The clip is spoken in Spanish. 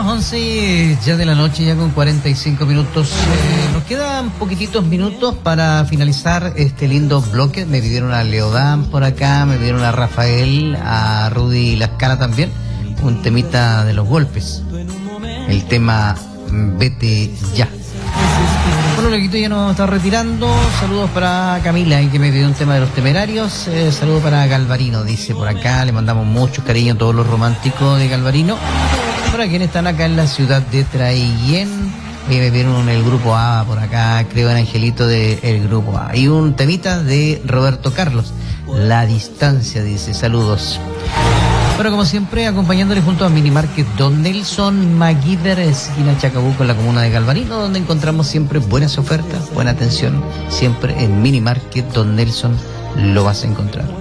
11 ya de la noche, ya con 45 minutos. Nos quedan poquititos minutos para finalizar este lindo bloque. Me pidieron a Leodán por acá, me pidieron a Rafael, a Rudy Lascala también, un temita de los golpes. El tema Vete Ya. Bueno, Loquito ya nos está retirando. Saludos para Camila, que me pidió un tema de los Temerarios. Saludos para Galvarino, dice por acá. Le mandamos mucho cariño a todos los románticos de Galvarino. Para quienes están acá en la ciudad de Traillén. Me vieron el grupo A por acá, creo en Angelito del grupo A. Y un temita de Roberto Carlos, La Distancia, dice. Saludos. Bueno, como siempre, acompañándole junto a Minimarket Don Nelson, Maguider, esquina Chacabuco, en la comuna de Galvarino, donde encontramos siempre buenas ofertas, buena atención. Siempre en Minimarket Don Nelson lo vas a encontrar.